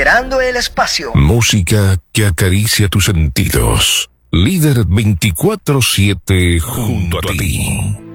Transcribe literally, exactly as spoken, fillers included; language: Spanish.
liberando el espacio. Música que acaricia tus sentidos. Líder veinticuatro siete junto a ti.